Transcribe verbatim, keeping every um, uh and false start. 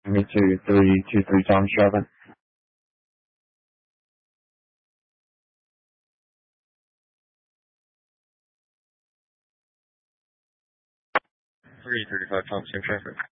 Me two three two three times seven. Three thirty five times same traffic.